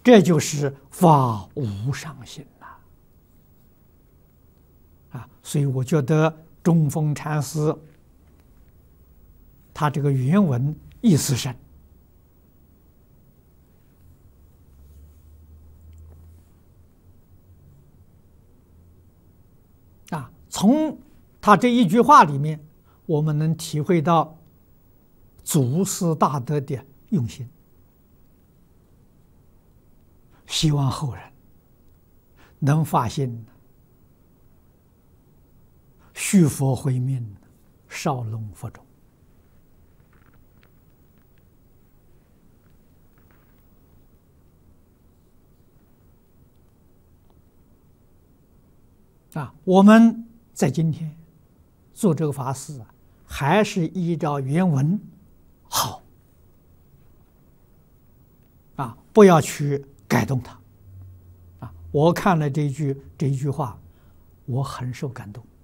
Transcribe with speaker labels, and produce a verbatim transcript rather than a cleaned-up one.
Speaker 1: 这就是发无上心呐！啊，所以我觉得中峰禅师他这个原文意思深啊，从他这一句话里面，我们能体会到祖师大德的用心，希望后人能发心续佛慧命，少龙佛种。啊，我们在今天做这个法事啊，还是依照原文好啊，不要去改动它啊。我看了这一句这一句话，我很受感动。